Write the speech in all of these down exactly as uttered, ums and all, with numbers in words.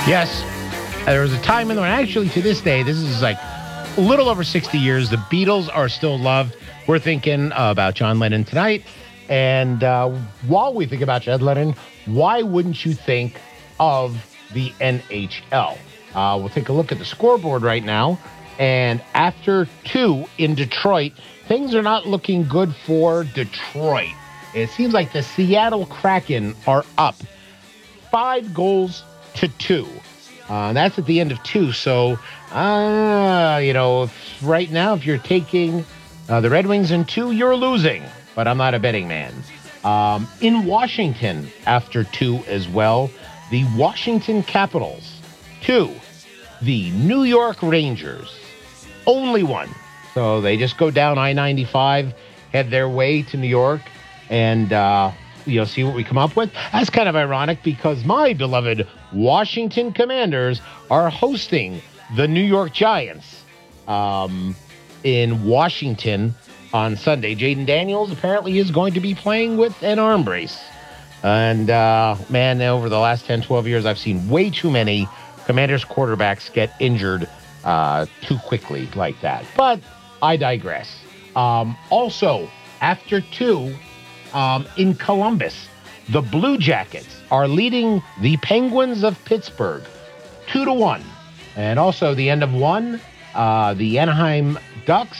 Yes, there was a time in the, actually to this day, this is like a little over sixty years, the Beatles are still loved. We're thinking uh, about John Lennon tonight. And uh, while we think about John Lennon, why wouldn't you think of the N H L? Uh, we'll take a look at the scoreboard right now. And after two in Detroit, things are not looking good for Detroit. It seems like the Seattle Kraken are up five goals to two. Uh, that's at the end of two. So, uh, you know, if, right now, if you're taking uh, the Red Wings in two, you're losing. But I'm not a betting man. Um, in Washington, after two as well, the Washington Capitals, two. The New York Rangers, only one. So they just go down I ninety-five, head their way to New York, and uh, you'll see what we come up with. That's kind of ironic because my beloved Washington Commanders are hosting the New York Giants um, in Washington on Sunday. Jaden Daniels apparently is going to be playing with an arm brace. And, uh, man, over the last ten, twelve years, I've seen way too many Commanders quarterbacks get injured uh, too quickly like that. But I digress. Um, also, after two, um, in Columbus, the Blue Jackets are leading the Penguins of Pittsburgh two to one. And also, the end of one, uh, the Anaheim Ducks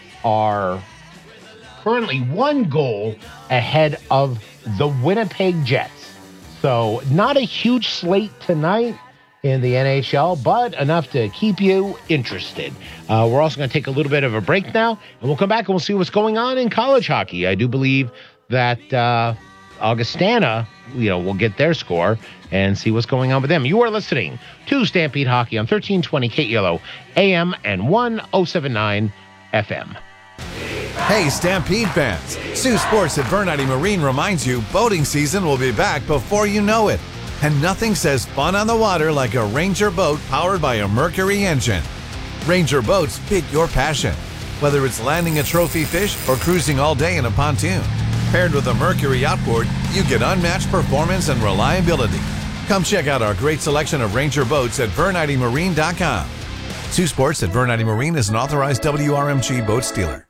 are currently one goal ahead of the Winnipeg Jets. So not a huge slate tonight in the N H L, but enough to keep you interested. Uh, we're also going to take a little bit of a break now, and we'll come back and we'll see what's going on in college hockey. I do believe that uh, Augustana, you know, will get their score and see what's going on with them. You are listening to Stampede Hockey on thirteen twenty K E L O A M and one oh seven point nine F M. Hey, Stampede fans. Sioux Sports at Vernity Marine reminds you boating season will be back before you know it. And nothing says fun on the water like a Ranger boat powered by a Mercury engine. Ranger boats fit your passion, whether it's landing a trophy fish or cruising all day in a pontoon. Paired with a Mercury outboard, you get unmatched performance and reliability. Come check out our great selection of Ranger boats at vernity marine dot com. Sioux Sports at Vernity Marine is an authorized W R M G boat dealer.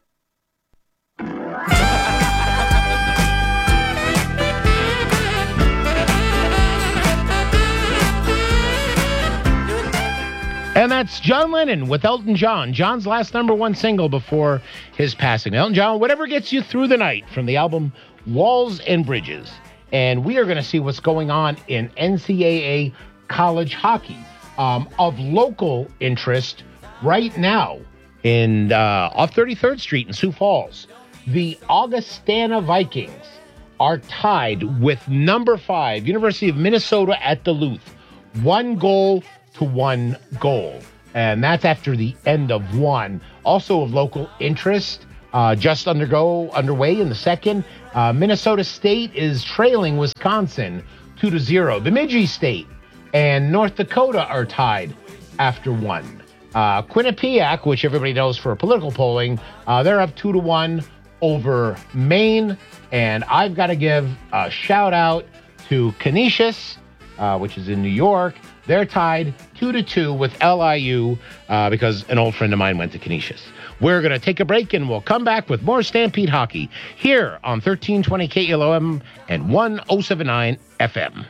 And that's John Lennon with Elton John. John's last number one single before his passing. Elton John, whatever gets you through the night, from the album Walls and Bridges. And we are going to see what's going on in N C double A college hockey. Um, of local interest right now in uh, off thirty-third Street in Sioux Falls, the Augustana Vikings are tied with number five, University of Minnesota at Duluth. One goal to one goal. And that's after the end of one. Also of local interest, uh, just undergo underway in the second. Uh, Minnesota State is trailing Wisconsin two to zero. Bemidji State and North Dakota are tied after one. Uh, Quinnipiac, which everybody knows for political polling, uh, they're up two to one over Maine. And I've got to give a shout out to Canisius, uh, which is in New York. They're tied two to two with L I U uh, because an old friend of mine went to Canisius. We're going to take a break and we'll come back with more Stampede Hockey here on thirteen twenty K E L O M and one oh seven point nine F M.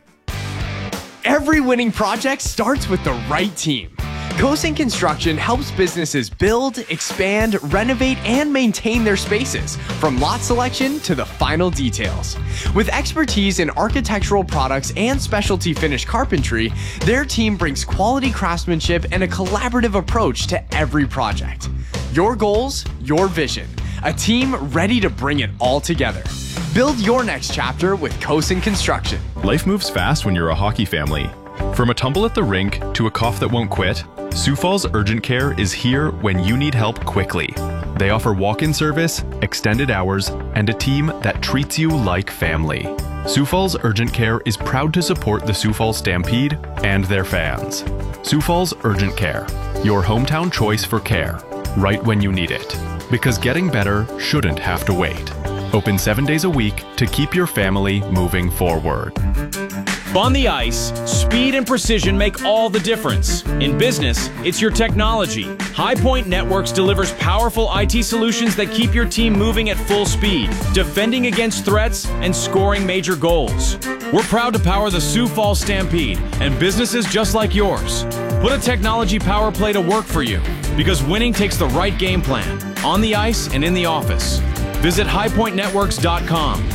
Every winning project starts with the right team. Kosin Construction helps businesses build, expand, renovate, and maintain their spaces, from lot selection to the final details. With expertise in architectural products and specialty finish carpentry, their team brings quality craftsmanship and a collaborative approach to every project. Your goals, your vision. A team ready to bring it all together. Build your next chapter with Kosin Construction. Life moves fast when you're a hockey family. From a tumble at the rink to a cough that won't quit, Sioux Falls Urgent Care is here when you need help quickly. They offer walk-in service, extended hours, and a team that treats you like family. Sioux Falls Urgent Care is proud to support the Sioux Falls Stampede and their fans. Sioux Falls Urgent Care, your hometown choice for care, right when you need it. Because getting better shouldn't have to wait. Open seven days a week to keep your family moving forward. On the ice, speed and precision make all the difference. In business, it's your technology. High Point Networks delivers powerful I T solutions that keep your team moving at full speed, defending against threats, and scoring major goals. We're proud to power the Sioux Falls Stampede and businesses just like yours. Put a technology power play to work for you, because winning takes the right game plan, on the ice and in the office. Visit high point networks dot com.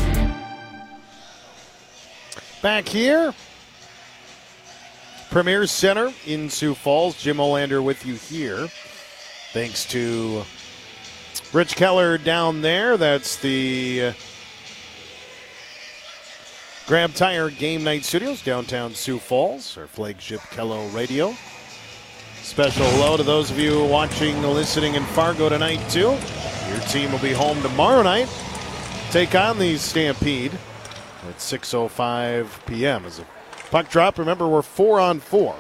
Back here, Premier Center in Sioux Falls. Jim Olander with you here. Thanks to Rich Keller down there. That's the uh, Grab Tire Game Night Studios, downtown Sioux Falls, our flagship Kello Radio. Special hello to those of you watching, listening in Fargo tonight, too. Your team will be home tomorrow night. Take on the Stampede at six oh five p.m. as a puck drop. Remember, we're four on four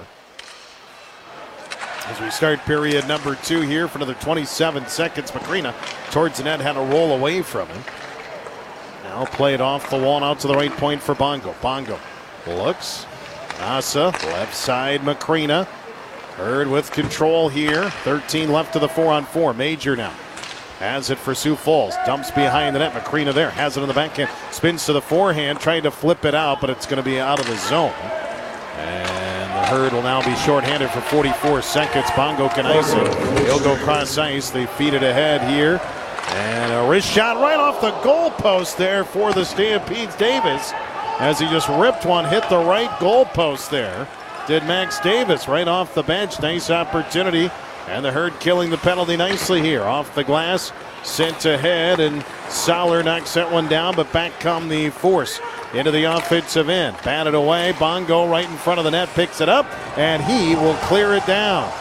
as we start period number two here for another twenty-seven seconds. Macrina towards the net, had a roll away from him. Now played off the wall and out to the right point for Bongo. Bongo looks. Nasa, left side, Macrina. Hurd with control here. thirteen left to the four on four. Major now has it for Sioux Falls. Dumps behind the net. Macrina there. Has it in the backhand. Spins to the forehand. Trying to flip it out, but it's going to be out of the zone. And the Hurd will now be shorthanded for forty-four seconds. Bongo can ice it. He'll go cross ice. They feed it ahead here. And a wrist shot right off the goal post there for the Stampedes. Davis, as he just ripped one, hit the right goal post there. Did Max Davis right off the bench. Nice opportunity. And the Hurd killing the penalty nicely here. Off the glass, sent ahead, and Soller knocks that one down, but back come the Force into the offensive end. Batted away. Bongo right in front of the net, picks it up, and he will clear it down.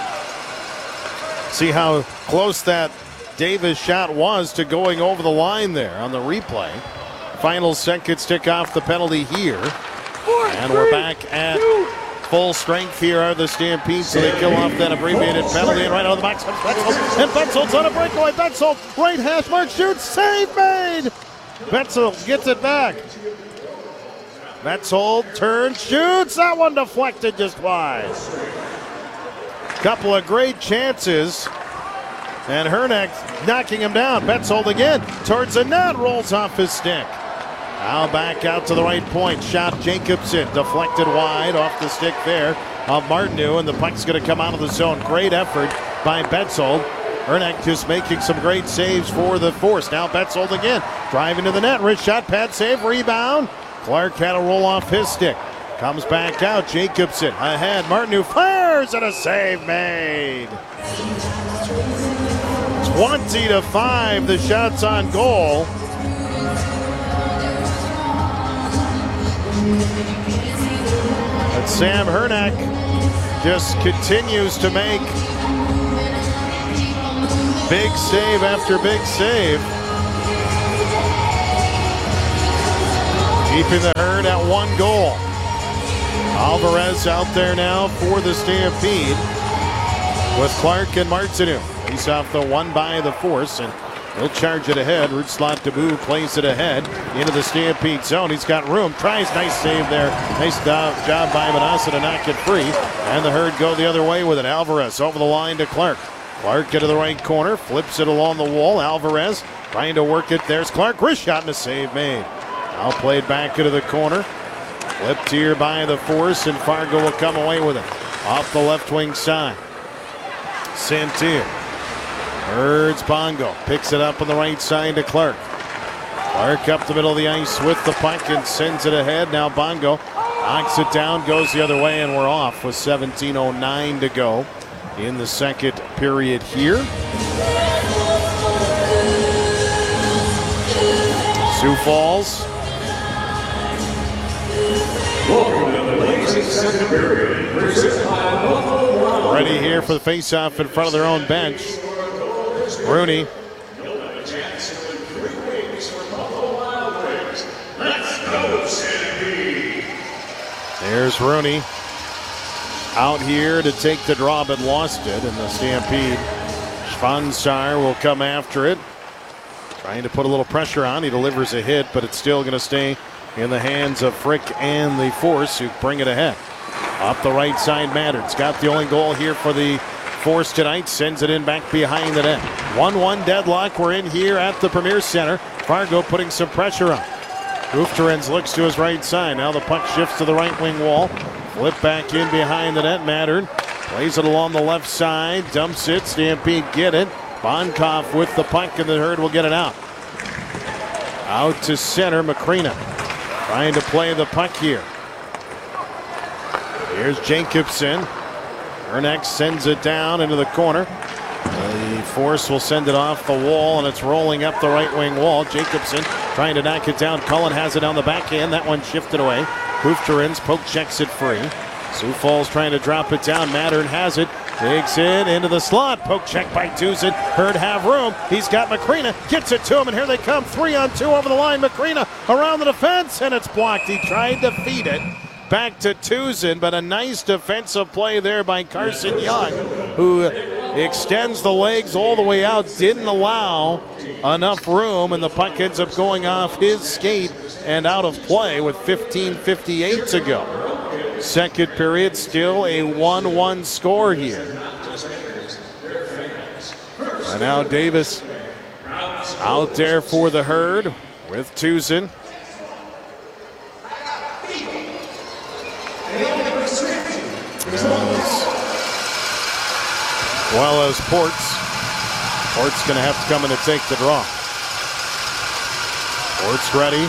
See how close that Davis shot was to going over the line there on the replay. Final seconds tick off the penalty here. Four, and we we're back at two. Full strength here are the Stampedes, so they kill off that abbreviated penalty. And right out of the box comes Betzel. And Betzel's on a breakaway. Betzel, right hash mark, shoots, save made. Betzel gets it back. Betzel turns, shoots. That one deflected just wide. Couple of great chances. And Hernack knocking him down. Betzold again towards the net, rolls off his stick. Now back out to the right point. Shot Jacobson, deflected wide off the stick there of Martineau, and the puck's going to come out of the zone. Great effort by Betzold. Hernack just making some great saves for the Force. Now Betzold again, driving to the net. Wrist shot, pad save, rebound. Clark had a roll off his stick. Comes back out, Jacobson ahead. Martineau fires, and a save made. twenty to five, the shots on goal. But Sam Hernack just continues to make big save after big save. Keeping the Herd at one goal. Alvarez out there now for the Stampede with Clark and Martineau. He's off the one by the Force, and he'll charge it ahead. Rutslot Debu plays it ahead into the Stampede zone. He's got room. Tries, nice save there. Nice job by Manassa to knock it free. And the Herd go the other way with it. Alvarez over the line to Clark. Clark into the right corner. Flips it along the wall. Alvarez trying to work it. There's Clark. Wrist shot and a save made. Now played back into the corner. Flipped here by the Force, and Fargo will come away with it. Off the left wing side. Santier. Herd's Bongo picks it up on the right side to Clark. Clark up the middle of the ice with the puck and sends it ahead. Now Bongo knocks it down, goes the other way, and we're off with seventeen oh nine to go in the second period here. Sioux Falls. Ready here for the face-off in front of their own bench. Rooney. There's Rooney out here to take the draw, but lost it in the Stampede. Schwanzar will come after it. Trying to put a little pressure on. He delivers a hit, but it's still going to stay in the hands of Frick and the Force, who bring it ahead. Up the right side, Matter's got the only goal here for the Force tonight. Sends it in back behind the net. one one deadlock. We're in here at the Premier Center. Fargo putting some pressure on. Gufterens looks to his right side. Now the puck shifts to the right wing wall. Flip back in behind the net. Mattern plays it along the left side. Dumps it. Stampede get it. Bonkoff with the puck, and the Herd will get it out. Out to center. Macrina trying to play the puck here. Here's Jacobson. Ernex sends it down into the corner. The Force will send it off the wall, and it's rolling up the right wing wall. Jacobson trying to knock it down. Cullen has it on the backhand. That one shifted away. Gufterens poke checks it free. Sioux Falls trying to drop it down. Mattern has it. Takes it into the slot. Poke check by Tuzin. Herd have room. He's got Macrina. Gets it to him, and here they come. Three on two over the line. Macrina around the defense, and it's blocked. He tried to feed it back to Tuzin, but a nice defensive play there by Carson Young, who extends the legs all the way out, didn't allow enough room, and the puck ends up going off his skate and out of play with fifteen fifty-eight to go. Second period, still a one one score here. And now Davis out there for the Herd with Tuzin. As well as Ports. Ports going to have to come in and take the draw. Ports ready.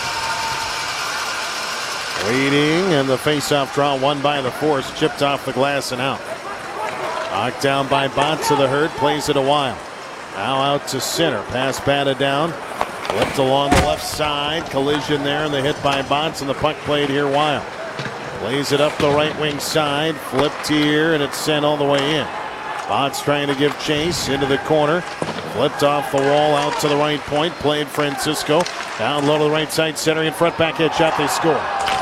Waiting, and the face-off draw won by the Force. Chipped off the glass and out. Knocked down by Bonds of the Herd. Plays it a while. Now out to center. Pass batted down. Flipped along the left side. Collision there, and the hit by Bonds, and the puck played here wild. Plays it up the right wing side. Flipped here, and it's sent all the way in. Bonds trying to give chase into the corner. Flipped off the wall out to the right point. Played Francisco. Down low to the right side, center in front, backhand shot. They score.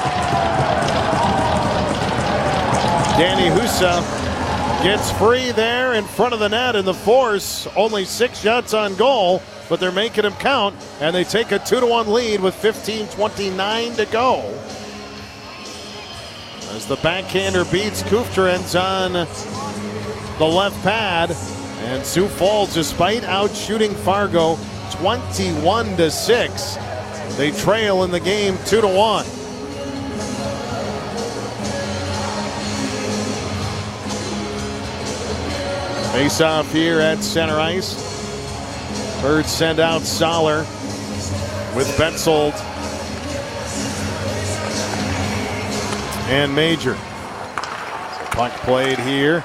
Danny Husa gets free there in front of the net, and the Force only six shots on goal, but they're making them count, and they take a two to one lead with fifteen twenty-nine to go. As the backhander beats Gufterens on the left pad, and Sioux Falls, despite out shooting Fargo twenty-one to six, they trail in the game two to one. Face off here at center ice. Birds send out Soller with Betzold and Major. Puck played here.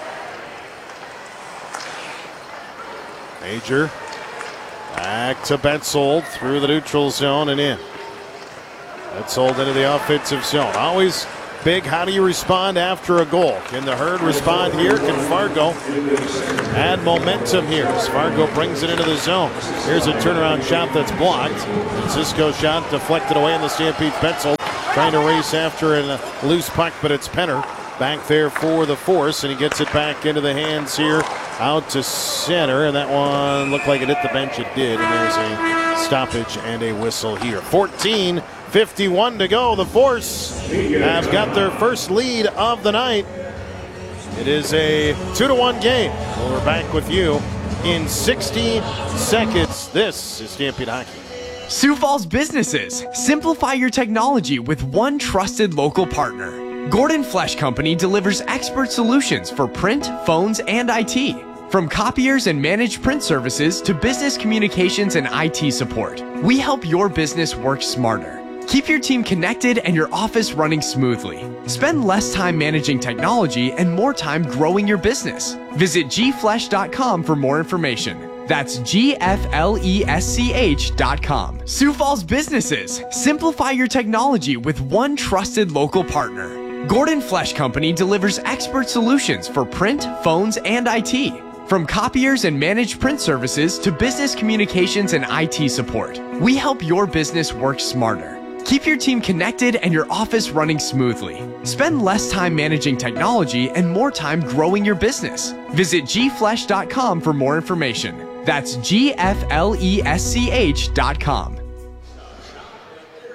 Major back to Betzold through the neutral zone and in. Betzold into the offensive zone. Always big, how do you respond after a goal? Can the Herd respond here? Can Fargo add momentum here as Fargo brings it into the zone? Here's a turnaround shot that's blocked. Francisco shot deflected away in the Stampede's Betzold. Trying to race after a loose puck, but it's Penner back there for the Force, and he gets it back into the hands here out to center, and that one looked like it hit the bench. It did, and there's a stoppage and a whistle here. fourteen fifty-one to go. The Force have got their first lead of the night. It is a two to one game. Well, we're back with you in sixty seconds. This is Stampede Hockey. Sioux Falls businesses, simplify your technology with one trusted local partner. Gordon Flesch Company delivers expert solutions for print, phones, and I T. From copiers and managed print services to business communications and I T support, we help your business work smarter. Keep your team connected and your office running smoothly. Spend less time managing technology and more time growing your business. Visit g flesch dot com for more information. That's G F L E S C H dot com. Sioux Falls businesses, simplify your technology with one trusted local partner. Gordon Flesch Company delivers expert solutions for print, phones, and I T. From copiers and managed print services to business communications and I T support, we help your business work smarter. Keep your team connected and your office running smoothly. Spend less time managing technology and more time growing your business. Visit g flesch dot com for more information. That's G F L E S C H dot com.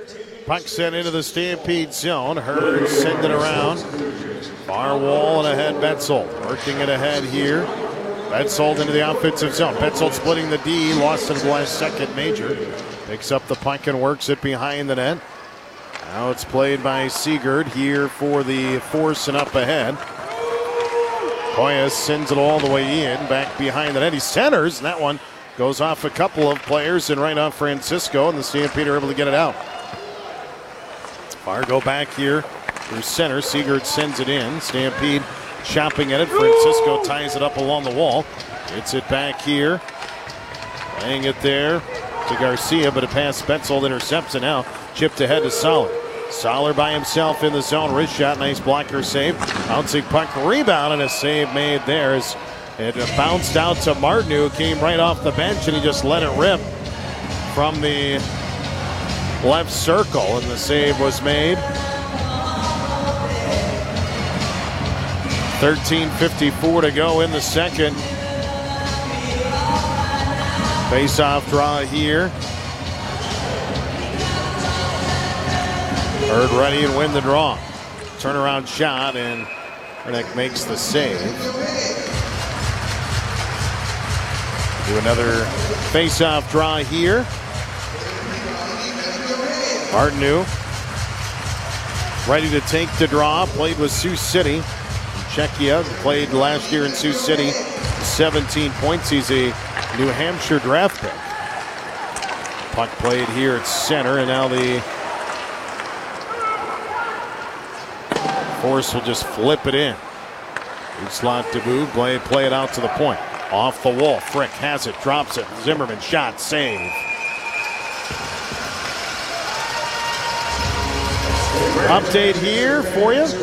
Puck sent into the Stampede zone. Hurd send it around. Far wall and ahead Betzold. Working it ahead here. Betzold into the offensive zone. Betzold splitting the D. Lost it in the last second. Major picks up the puck and works it behind the net. Now it's played by Sigurd here for the Force and up ahead. Koyas sends it all the way in. Back behind the net. He centers. And that one goes off a couple of players and right off Francisco. And the Stampede are able to get it out. Fargo back here through center. Sigurd sends it in. Stampede chopping at it. Francisco ties it up along the wall. Gets it back here. Laying it there to Garcia, but a pass Betzold intercepts it now. Chipped ahead to Soller. Soller by himself in the zone. Wrist shot. Nice blocker save. Bouncing puck rebound and a save made there as it bounced out to Martin, who came right off the bench and he just let it rip from the left circle, and the save was made. thirteen fifty-four to go in the second. Face-off draw here. Hurd ready and win the draw. Turnaround shot, and Hernick makes the save. Do another face-off draw here. Martineau ready to take the draw. Played with Sioux City. Czechia played last year in Sioux City. seventeen points. He's a New Hampshire draft pick. Puck played here at center, and now the Force will just flip it in. Good slot to move. Play, play it out to the point. Off the wall. Frick has it. Drops it. Zimmerman shot. Save. Update here for you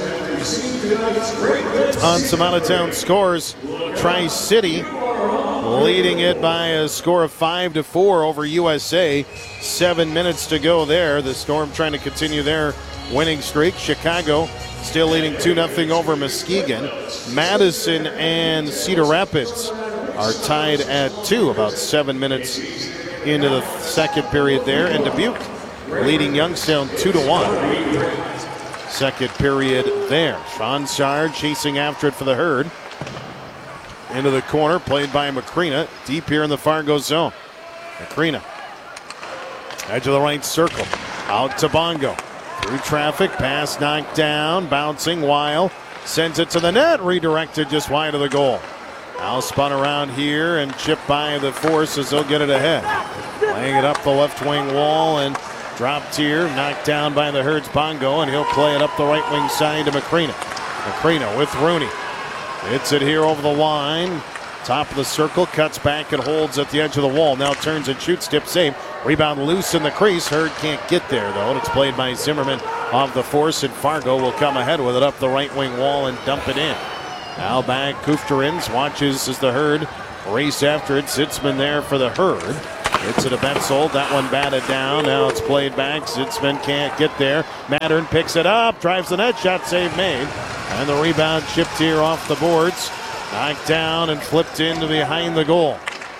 on some out-of-town scores. Tri-City leading it by a score of five to four over U S A. Seven minutes to go there. The Storm trying to continue their winning streak. Chicago still leading two nothing over Muskegon. Madison and Cedar Rapids are tied at two, about seven minutes into the second period there. And Dubuque leading Youngstown two to one. Second period there. Sean Sard chasing after it for the Herd. Into the corner, played by Macrina. Deep here in the Fargo zone. Macrina. Edge of the right circle. Out to Bongo. Through traffic. Pass knocked down. Bouncing. Weil sends it to the net. Redirected just wide of the goal. Now spun around here and chipped by the Force as they'll get it ahead. Laying it up the left wing wall and dropped here. Knocked down by the Herd's Bongo, and he'll play it up the right wing side to Macrina. Macrina with Rooney. Hits it here over the line. Top of the circle, cuts back and holds at the edge of the wall. Now turns and shoots, tip save. Rebound loose in the crease. Herd can't get there though. And it's played by Zimmerman of the Force, and Fargo will come ahead with it up the right wing wall and dump it in. Now back, Kufterins watches as the Herd race after it. Zitzman there for the Herd. Hits it to Betzold. That one batted down. Now it's played back. Zitzman can't get there. Mattern picks it up. Drives the net. Shot save made. And the rebound chipped here off the boards. Knocked down and flipped into behind the goal.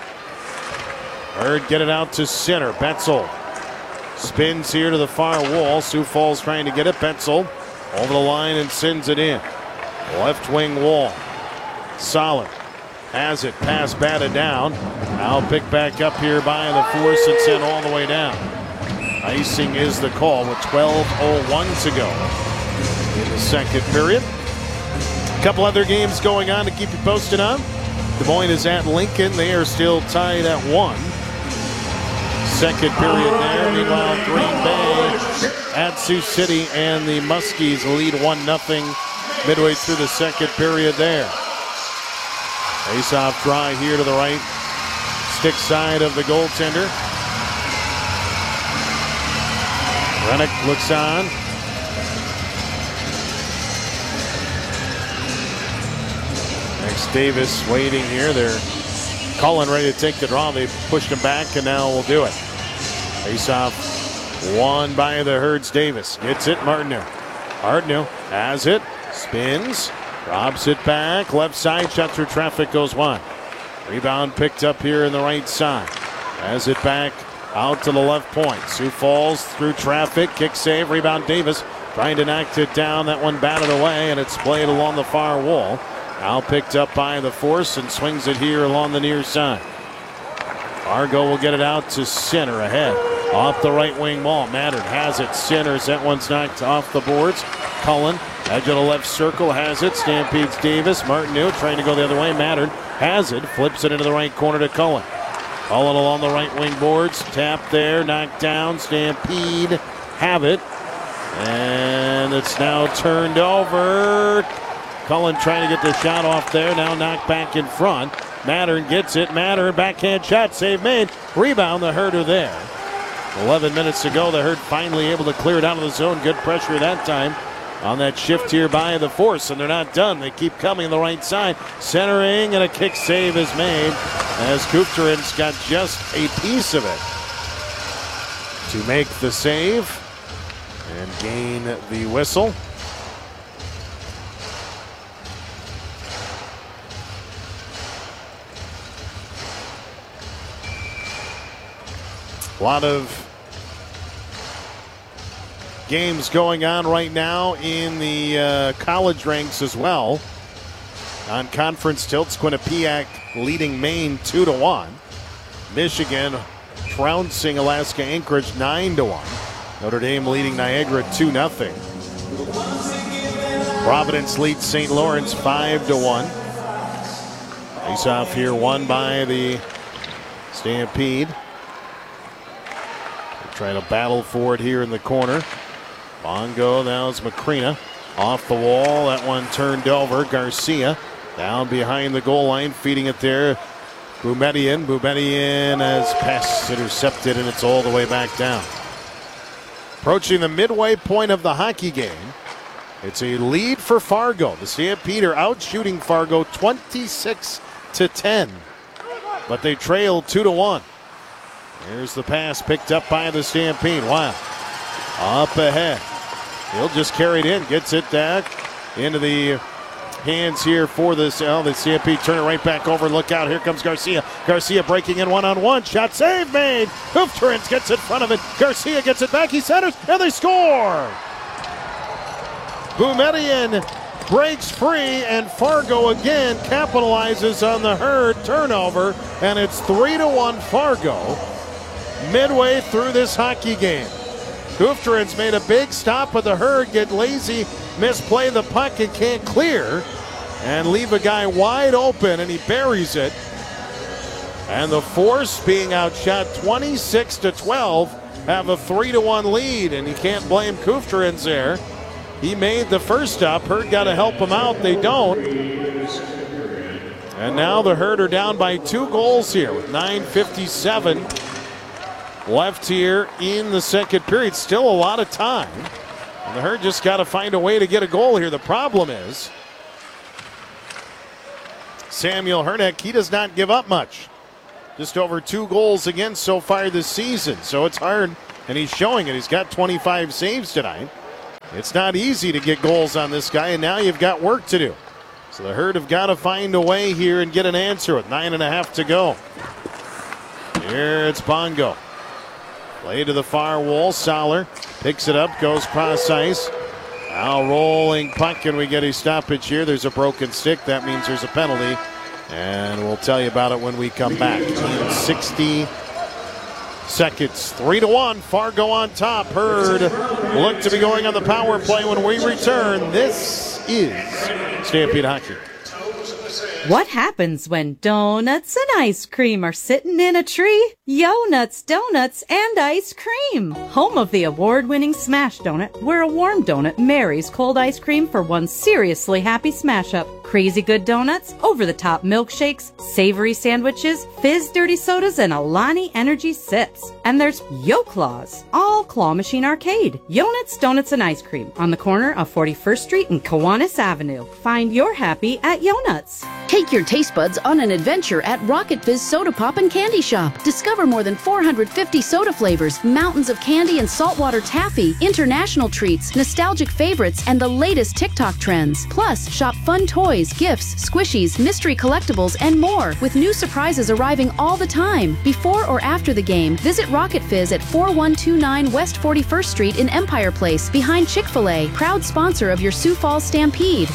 Herd get it out to center. Betzold spins here to the far wall. Sioux Falls trying to get it. Betzold over the line and sends it in. Left wing wall. Solid. Has it. Pass batted down. Now picked back up here by the Force and sent all the way down. Icing is the call with twelve oh one to go in the second period. A couple other games going on to keep you posted on. Des Moines is at Lincoln. They are still tied at one. Second period there. Meanwhile, Green Bay at Sioux City, and the Muskies lead one nothing midway through the second period there. Face-off try here to the right stick side of the goaltender. Rennick looks on. Next, Davis waiting here. They're calling ready to take the draw. They pushed him back, and now we'll do it. Face-off won by the Herds. Davis gets it. Martineau. Martineau has it. Spins. Drops it back. Left side. Shot through traffic. Goes wide. Rebound picked up here in the right side. Has it back out to the left point. Sioux Falls through traffic, kick save, rebound Davis. Trying to knock it down, that one batted away, and it's played along the far wall. Now picked up by the Force and swings it here along the near side. Fargo will get it out to center ahead. Off the right wing wall. Mattern has it. Centers. That one's knocked off the boards. Cullen, edge of the left circle, has it. Stampedes Davis. Martineau trying to go the other way. Mattern has it. Flips it into the right corner to Cullen. Cullen along the right wing boards. Tap there. Knocked down. Stampede have it. And it's now turned over. Cullen trying to get the shot off there. Now knocked back in front. Mattern gets it. Mattern backhand shot. Save made. Rebound. The Herder there. eleven minutes to go. The Herd finally able to clear it out of the zone. Good pressure that time on that shift here by the Force. And they're not done. They keep coming on the right side. Centering and a kick save is made as Kuptarin's got just a piece of it to make the save and gain the whistle. A lot of games going on right now in the uh, college ranks as well. On conference tilts, Quinnipiac leading Maine two to one. Michigan trouncing Alaska Anchorage nine to one. Notre Dame leading Niagara two nothing. Providence leads Saint Lawrence five to one. Face off here won by the Stampede. Trying to battle for it here in the corner. Bongo, now it's Macrina. Off the wall, that one turned over. Garcia down behind the goal line, feeding it there. Boumediene. Boumediene has pass intercepted, and it's all the way back down. Approaching the midway point of the hockey game. It's a lead for Fargo. The Stampede are out shooting Fargo twenty-six to ten. But they trail two to one. Here's the pass picked up by the Stampede. Wow. Up ahead. He'll just carry it in. Gets it back into the hands here for this. Oh, the Stampede turn it right back over. Look out. Here comes Garcia. Garcia breaking in one-on-one. Shot save made. Kuptarins gets in front of it. Garcia gets it back. He centers, and they score. Boumediene breaks free, and Fargo again capitalizes on the Herd turnover, and it's three to one Fargo. Midway through this hockey game, Kuptarins made a big stop, but the Herd get lazy, misplay the puck, and can't clear, and leave a guy wide open, and he buries it. And the Force, being outshot twenty-six to twelve, have a three to one lead, and you can't blame Kuptarins there. He made the first stop. Herd got to help him out. They don't. And now the Herd are down by two goals here with nine fifty-seven left here in the second period. Still a lot of time. And the Herd just got to find a way to get a goal here. The problem is Samuel Herneck, he does not give up much. Just over two goals against so far this season. So it's hard, and he's showing it. He's got twenty-five saves tonight. It's not easy to get goals on this guy, and now you've got work to do. So the Herd have got to find a way here and get an answer with nine and a half to go. Here it's Bongo. Play to the far wall. Soller picks it up, goes cross ice. Now rolling puck, and we get a stoppage here. There's a broken stick. That means there's a penalty. And we'll tell you about it when we come back. sixty seconds. Three to one. Fargo on top. Herd look to be going on the power play when we return. This is Stampede Hockey. What happens when donuts and ice cream are sitting in a tree? Yo Nuts Donuts and Ice Cream, home of the award-winning Smash Donut, where a warm donut marries cold ice cream for one seriously happy smash-up. Crazy good donuts, over-the-top milkshakes, savory sandwiches, fizz dirty sodas, and Alani Energy sips. And there's Yo Claws, all claw machine arcade. Yo Nuts Donuts and Ice Cream on the corner of forty-first Street and Kiwanis Avenue. Find your happy at Yo Nuts. Take your taste buds on an adventure at Rocket Fizz Soda Pop and Candy Shop. Discover more than four hundred fifty soda flavors, mountains of candy and saltwater taffy, international treats, nostalgic favorites, and the latest TikTok trends. Plus, shop fun toys, toys, gifts, squishies, mystery collectibles, and more, with new surprises arriving all the time. Before or after the game, visit Rocket Fizz at forty-one twenty-nine West forty-first Street in Empire Place, behind Chick-fil-A, proud sponsor of your Sioux Falls Stampede.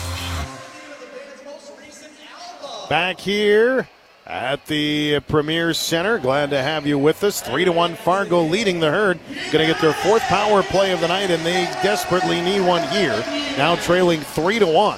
Back here at the Premier Center. Glad to have you with us. Three to one Fargo leading the Herd. Going to get their fourth power play of the night, and they desperately need one here. Now trailing three to one.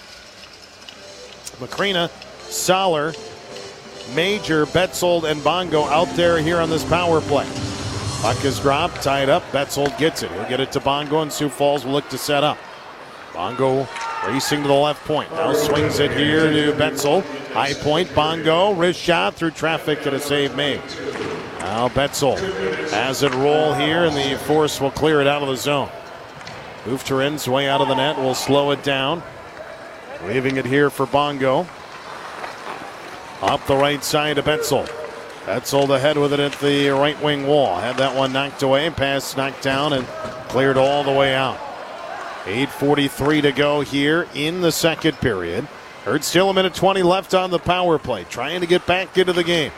Macrina, Soller, Major, Betzold, and Bongo out there here on this power play. Puck is dropped, tied up. Betzold gets it. He'll get it to Bongo, and Sioux Falls will look to set up. Bongo racing to the left point. Now swings it here to Betzold. High point, Bongo. Wrist shot through traffic and a save made. Now Betzold has it roll here, and the force will clear it out of the zone. Hoofturin's way out of the net will slow it down. Leaving it here for Bongo. Up the right side to Betzold. Betzold ahead with it at the right wing wall. Had that one knocked away. Pass knocked down and cleared all the way out. eight forty-three to go here in the second period. Herd still a minute twenty left on the power play. Trying to get back into the game.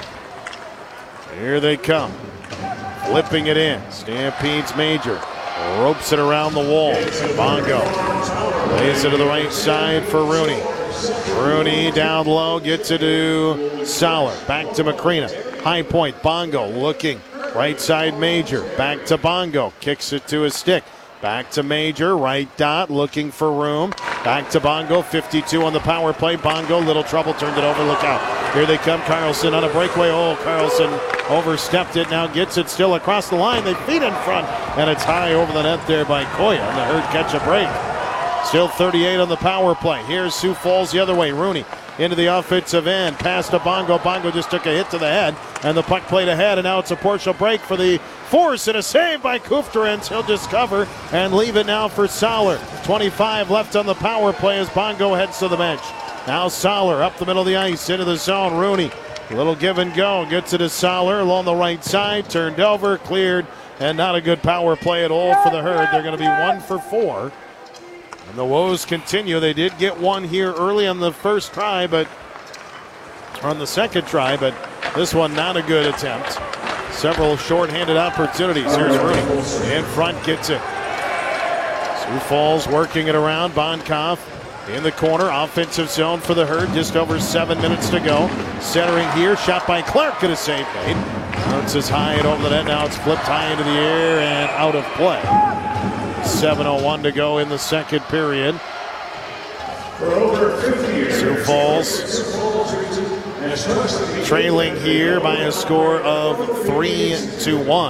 Here they come. Flipping it in. Stampede's Major. Ropes it around the wall. Bongo lays it to the right side for Rooney. Rooney down low. Gets it to Soller. Back to Macrina. High point. Bongo looking. Right side Major. Back to Bongo. Kicks it to his stick. Back to Major, right dot, looking for room. Back to Bongo, fifty-two on the power play. Bongo, little trouble, turned it over, look out. Here they come, Carlson on a breakaway. Oh, Carlson overstepped it, now gets it still across the line. They feed in front, and it's high over the net there by Koya. And the Herd catch a break. Still thirty-eight on the power play. Here's Sioux Falls the other way. Rooney into the offensive end. Pass to Bongo. Bongo just took a hit to the head, and the puck played ahead, and now it's a partial break for the Force, and a save by Kufterins. He'll just cover and leave it now for Soller. twenty-five left on the power play as Bongo heads to the bench. Now Soller up the middle of the ice into the zone. Rooney, a little give and go. Gets it to Soller along the right side. Turned over, cleared, and not a good power play at all for the Herd. They're going to be one for four. And the woes continue. They did get one here early on the first try, but on the second try, but this one not a good attempt. Several short-handed opportunities. Here's Rooney in front, gets it. Sioux Falls working it around. Bonkoff in the corner, offensive zone for the Herd. Just over seven minutes to go. Centering here, shot by Clark, and a save made. Bounces high and over the net. Now it's flipped high into the air and out of play. seven oh one to go in the second period. Sioux Falls trailing here by a score of three to one.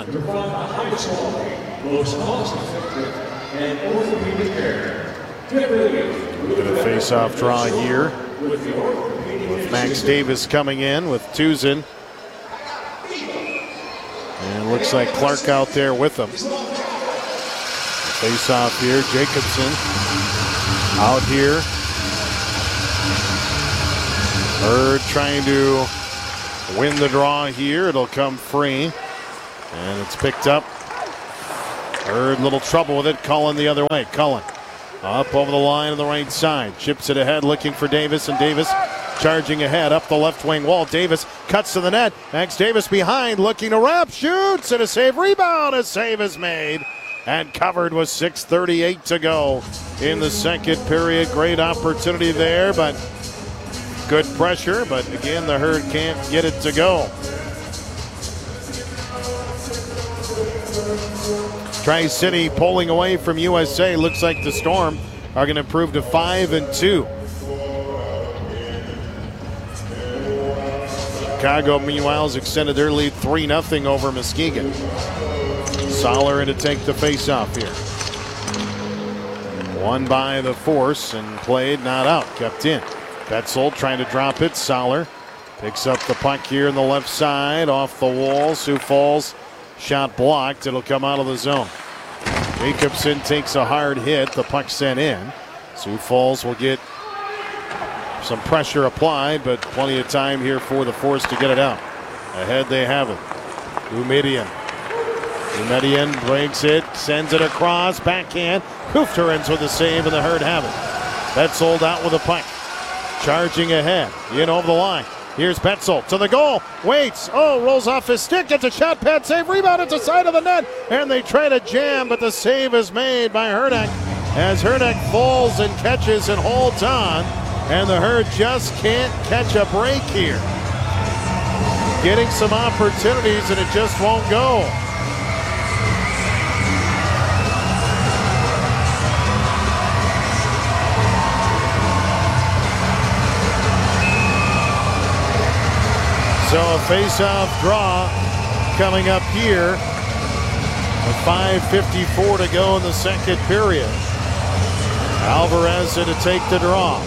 Get a face-off draw here with Max Davis coming in with Tuzin. And looks like Clark out there with him. Face-off here, Jacobson out here. Herd trying to win the draw here. It'll come free. And it's picked up. Herd, little trouble with it. Cullen the other way. Cullen up over the line on the right side. Chips it ahead looking for Davis. And Davis charging ahead up the left wing wall. Davis cuts to the net. Max Davis behind looking to wrap. Shoots and a save. Rebound. A save is made. And covered with six thirty-eight to go in the second period. Great opportunity there, but good pressure, but again, the Herd can't get it to go. Tri-City pulling away from U S A. Looks like the Storm are going to improve to five and two. Chicago, meanwhile, has extended their lead three nothing over Muskegon. Soller in to take the face-off here. Won by the Force and played, not out, kept in. Betzold trying to drop it. Soller picks up the puck here on the left side, off the wall. Sioux Falls shot blocked. It'll come out of the zone. Jacobson takes a hard hit. The puck sent in. Sioux Falls will get some pressure applied, but plenty of time here for the Force to get it out. Ahead they have it. Boumediene. Boumediene breaks it, sends it across, backhand. Hoofturins with the save, and the Herd have it. Betzold out with a puck. charging ahead. In over the line. Here's Betzel to the goal. Waits. Oh, rolls off his stick. Gets a shot. Pad save. Rebound at the side of the net. And they try to jam, but the save is made by Hurdak as Hurdak falls and catches and holds on. And the Herd just can't catch a break here. Getting some opportunities and it just won't go. So a face-off draw coming up here. With five fifty-four to go in the second period. Alvarez to take the draw.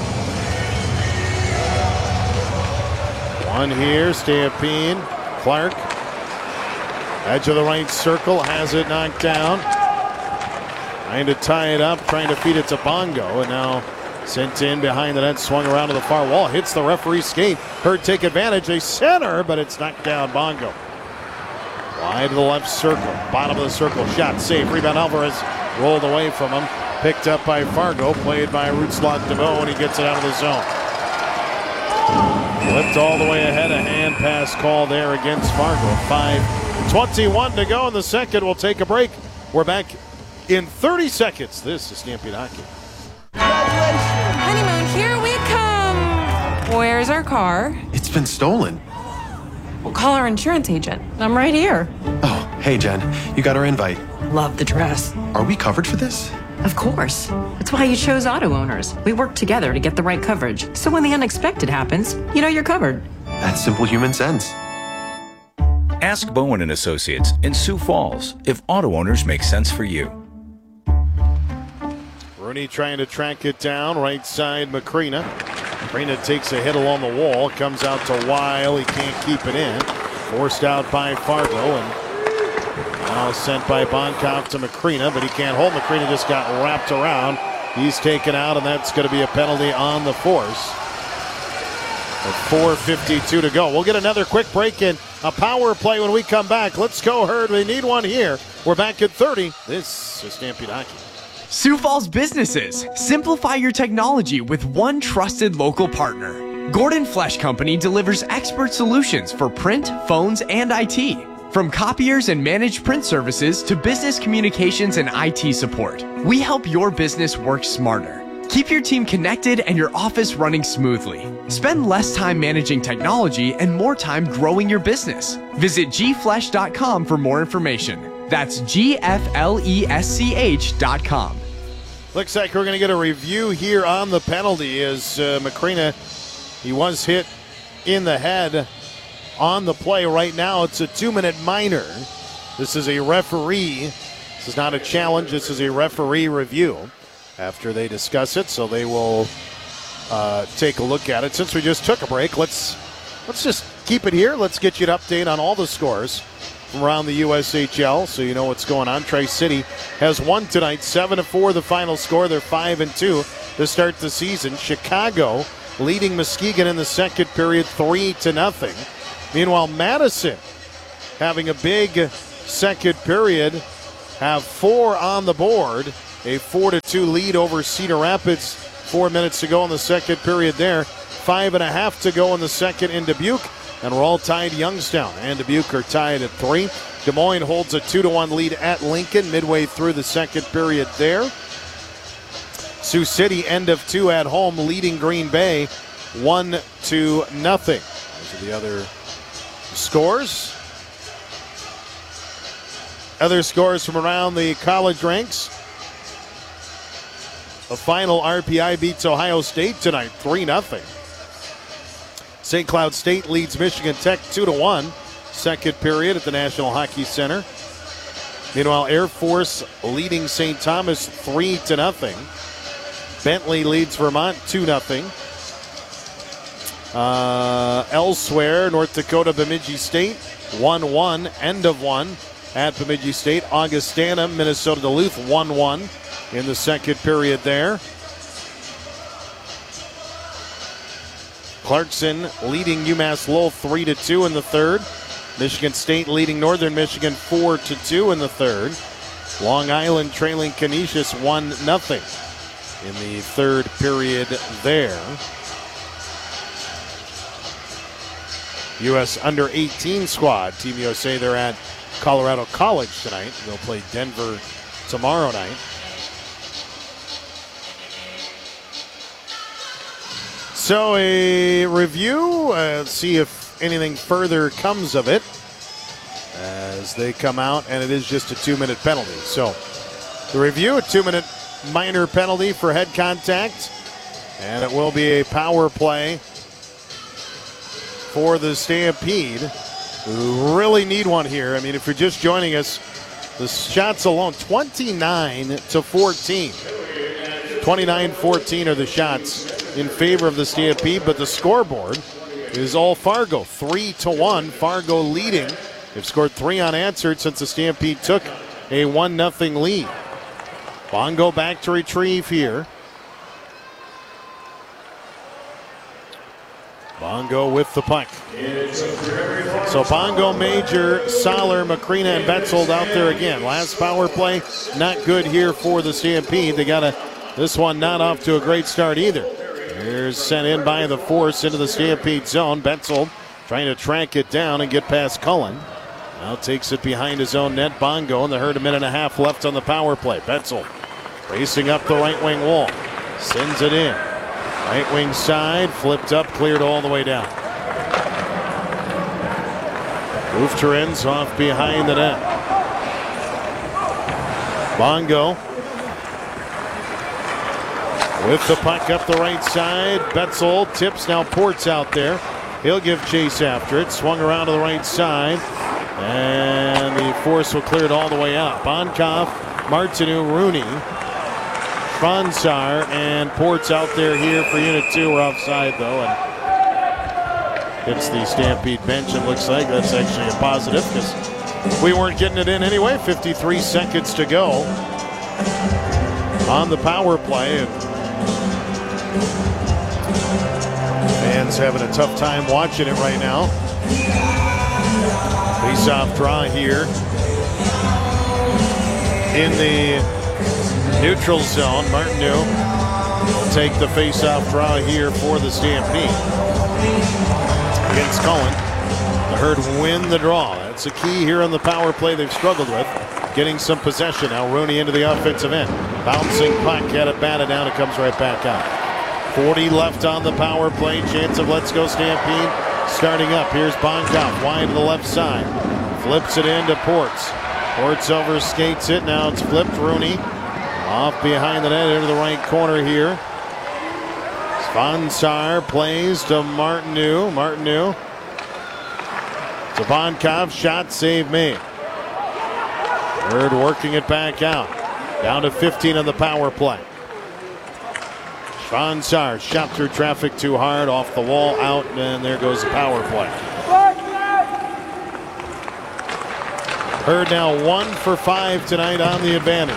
One here, Stampede. Clark. Edge of the right circle, has it knocked down. Trying to tie it up, trying to feed it to Bongo, and now sent in behind the net, swung around to the far wall, hits the referee's skate. Herd take advantage, a center, but it's knocked down Bongo. Wide to the left circle, bottom of the circle, shot, save, rebound Alvarez, rolled away from him, picked up by Fargo, played by Rootslot DeVoe, and he gets it out of the zone. Flipped all the way ahead, a hand pass call there against Fargo. five twenty-one to go in the second. We'll take a break. We're back in thirty seconds. This is Stampede Hockey. Honeymoon, here we come. Where's our car? It's been stolen. We'll call our insurance agent. I'm right here. Oh, hey, Jen. You got our invite. Love the dress. Are we covered for this? Of course. That's why you chose Auto Owners. We work together to get the right coverage. So when the unexpected happens, you know you're covered. That's simple human sense. Ask Bowen and Associates in Sioux Falls if Auto Owners make sense for you. Rooney trying to track it down. Right side, Macrina. Macrina takes a hit along the wall. Comes out to Weil. He can't keep it in. Forced out by Fargo. And now sent by Bonkoff to Macrina, but he can't hold. Macrina just got wrapped around. He's taken out, and that's going to be a penalty on the Force. With four fifty-two to go. We'll get another quick break in a power play when we come back. Let's go, Herd. We need one here. We're back at thirty. This is Stampede Hockey. Sioux Falls businesses, simplify your technology with one trusted local partner. Gordon Flesh Company delivers expert solutions for print, phones, and I T. From copiers and managed print services to business communications and I T support, we help your business work smarter. Keep your team connected and your office running smoothly. Spend less time managing technology and more time growing your business. Visit g flesh dot com for more information. That's G F L E S C H dot com. Looks like we're going to get a review here on the penalty as uh, Macrina, he was hit in the head on the play. Right now it's a two-minute minor. This is a referee. This is not a challenge. This is a referee review after they discuss it, so they will uh, take a look at it. Since we just took a break, let's let's just keep it here. Let's get you an update on all the scores from around the U S H L so you know what's going on. Tri-City has won tonight, seven to four the final score. They're five and two to start the season. Chicago leading Muskegon in the second period, three to nothing. Meanwhile, Madison having a big second period, have four on the board, a four to two lead over Cedar Rapids. Four minutes to go in the second period there. Five and a half to go in the second in Dubuque, and we're all tied. Youngstown and Dubuque are tied at three. Des Moines holds a two to one lead at Lincoln midway through the second period there. Sioux City, end of two at home, leading Green Bay one to nothing. Those are the other scores. Other scores from around the college ranks. The final, R P I beats Ohio State tonight, three nothing. Saint Cloud State leads Michigan Tech two to one. Second period at the National Hockey Center. Meanwhile, Air Force leading Saint Thomas three to nothing. Bentley leads Vermont two nothing. Uh, elsewhere, North Dakota Bemidji State one one, end of one at Bemidji State. Augustana, Minnesota Duluth one one in the second period there. Clarkson leading UMass Lowell three to two in the third. Michigan State leading Northern Michigan four to two in the third. Long Island trailing Canisius one nothing in the third period there. U S under eighteen squad. Team U S A, they're at Colorado College tonight. They'll play Denver tomorrow night. So a review, uh, see if anything further comes of it as they come out, and it is just a two-minute penalty. So the review, a two-minute minor penalty for head contact, and it will be a power play for the Stampede, who really need one here. I mean, if you're just joining us, the shots alone, twenty-nine to fourteen. twenty-nine fourteen are the shots in favor of the Stampede, but the scoreboard is all Fargo, three to one. Fargo leading. They've scored three unanswered since the Stampede took a one nothing lead. Bongo back to retrieve here. Bongo with the puck. So Bongo, Major, Soller, Macrina, and Betzold out there again. Last power play, not good here for the Stampede. They got a this one not off to a great start either. Here's sent in by the Force into the Stampede zone. Betzold trying to track it down and get past Cullen. Now takes it behind his own net. Bongo, and the Herd a minute and a half left on the power play. Betzold racing up the right wing wall. Sends it in. Right wing side, flipped up, cleared all the way down. Ufterins off behind the net. Bongo with the puck up the right side. Betzold tips, now Port's out there. He'll give chase after it. Swung around to the right side. And the Force will clear it all the way out. Bonkoff, Martineau, Rooney, Fonsar, and Port's out there here for Unit two. We're offside, though, and hits the Stampede bench. It looks like that's actually a positive because we weren't getting it in anyway. fifty-three seconds to go on the power play. And fans having a tough time watching it right now. Face-off draw here in the neutral zone. Martineau will take the face-off draw here for the Stampede against Cullen. The Herd win the draw. That's a key here on the power play they've struggled with. Getting some possession. Now Rooney into the offensive end. Bouncing puck, had it batted down. It comes right back out. forty left on the power play. Chance of Let's Go Stampede starting up. Here's Bonkoff wide to the left side. Flips it into Ports. Ports over skates it. Now it's flipped. Rooney off behind the net into the right corner here. Sponsar plays to Martineau. Martineau to Bonkoff. Shot, save made. Herd working it back out. Down to fifteen on the power play. Sponsar shot through traffic too hard. Off the wall, out, and there goes the power play. Herd now one for five tonight on the advantage.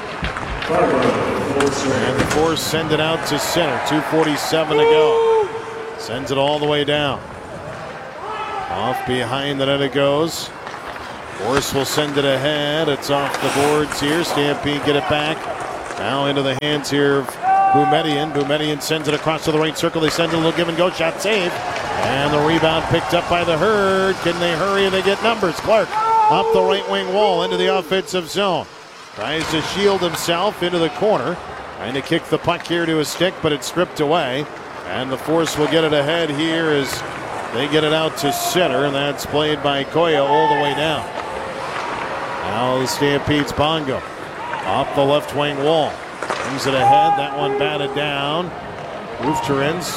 And the Force send it out to center. two forty-seven to go. Sends it all the way down. Off behind the net it goes. Force will send it ahead. It's off the boards here. Stampede get it back. Now into the hands here of Boumedian. Boumedian sends it across to the right circle. They send it a little give and go. Shot saved. And the rebound picked up by the Herd. Can they hurry and they get numbers? Clark up the right wing wall into the offensive zone. Tries to shield himself into the corner. Trying to kick the puck here to his stick, but it's stripped away. And the Force will get it ahead here as they get it out to center, and that's played by Koya all the way down. Now the Stampede's Bongo. Off the left wing wall. Brings it ahead. That one batted down. Ufterins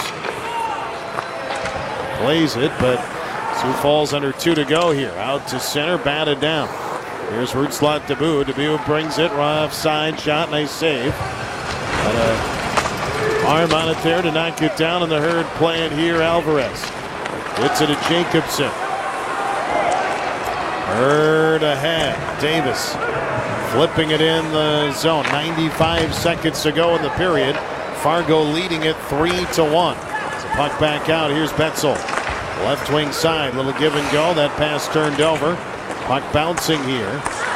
plays it, but Sioux Falls under two to go here. Out to center, batted down. Here's Rootslot Debu. Debu brings it, offside shot, nice save. Got a arm on it there to knock it down, and the Herd play it here. Alvarez gets it to Jacobson. Herd ahead. Davis flipping it in the zone. ninety-five seconds to go in the period. Fargo leading it three to one. It's a puck back out. Here's Betzold. Left wing side, little give and go. That pass turned over. Puck bouncing here.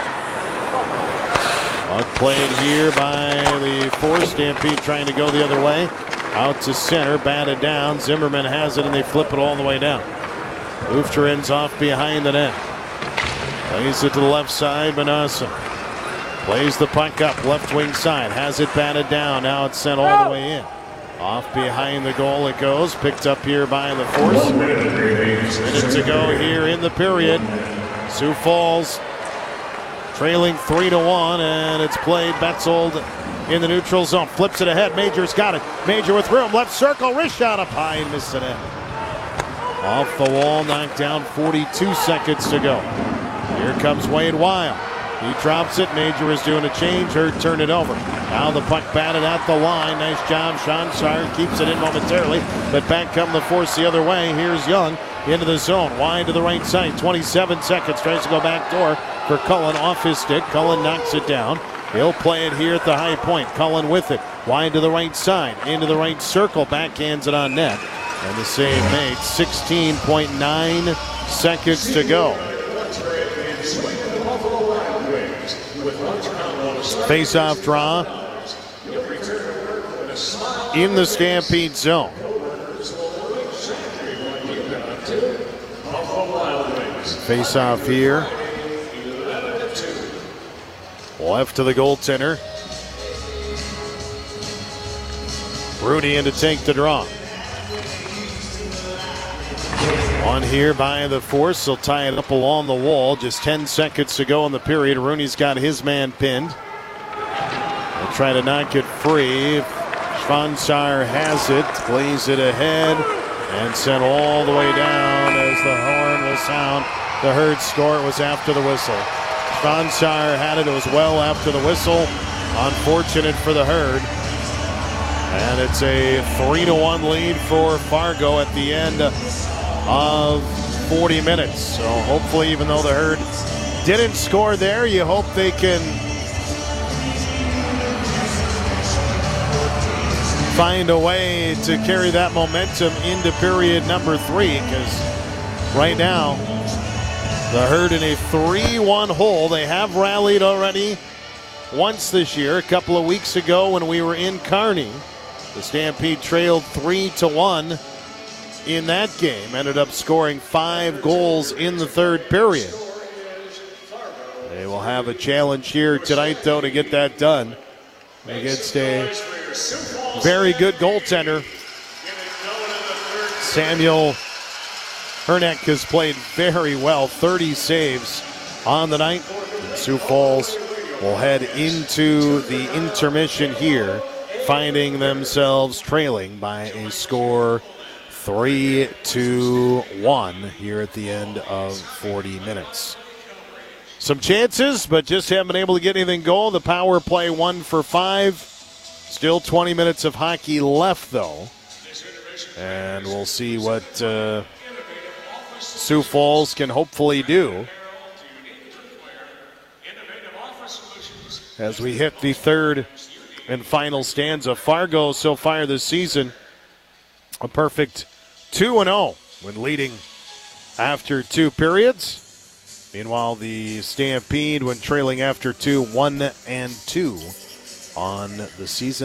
Puck played here by the Force. Stampede trying to go the other way. Out to center, batted down. Zimmerman has it, and they flip it all the way down. Luftarin's off behind the net. Plays it to the left side. Manassa plays the puck up left wing side. Has it batted down. Now it's sent all the way in. Off behind the goal it goes. Picked up here by the Force. Minute to go here in the period. Sioux Falls trailing three to one, and it's played. Betzold in the neutral zone. Flips it ahead. Major's got it. Major with room. Left circle. Wrist shot up high and missed it in. Off the wall. Knocked down. forty-two seconds to go. Here comes Wade Weil. He drops it. Major is doing a change. Hurd turned it over. Now the puck batted at the line. Nice job. Sean Shire keeps it in momentarily. But back come the Force the other way. Here's Young into the zone. Wide to the right side. twenty-seven seconds. Tries to go back door for Cullen off his stick. Cullen knocks it down. He'll play it here at the high point. Cullen with it. Wide to the right side. Into the right circle. Backhands it on net. And the save made. sixteen point nine seconds to go. Face-off draw in the Stampede zone. Face-off here. Left to the goaltender. Rudy in to take the draw. On here by the Force. They'll tie it up along the wall. Just ten seconds to go in the period. Rooney's got his man pinned. They'll try to knock it free. Schwanzar has it. Plays it ahead. And sent all the way down as the horn will sound. The Herd score. It was after the whistle. Schwanzar had it. It was well after the whistle. Unfortunate for the Herd. And it's a three to one lead for Fargo at the end of forty minutes. So hopefully, even though the Herd didn't score there, you hope they can find a way to carry that momentum into period number three, because right now the Herd in a three one hole. They have rallied already once this year. A couple of weeks ago when we were in Kearney, the Stampede trailed three to one in that game. Ended up scoring five goals in the third period. They will have a challenge here tonight, though, to get that done against a very good goaltender. Samuel Herneck has played very well. thirty saves on the night. Sioux Falls will head into the intermission here, finding themselves trailing by a score three to one here at the end of forty minutes. Some chances, but just haven't been able to get anything going. The power play one for five. Still twenty minutes of hockey left, though. And we'll see what uh, Sioux Falls can hopefully do as we hit the third and final stanza. Fargo so far this season, a perfect two and oh when leading after two periods. Meanwhile, the Stampede, when trailing after two, one and two on the season.